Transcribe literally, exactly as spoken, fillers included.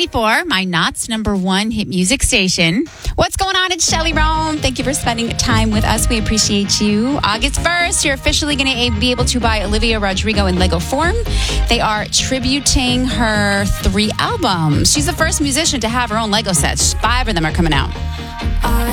ninety-four, my Knott's number one hit music station. What's going on? It's Shelly Rome. Thank you for spending time with us. We appreciate you. August first, you're officially going to be able to buy Olivia Rodrigo in Lego form. They are tributing her three albums. She's the first musician to have her own Lego sets. Five of them are coming out. I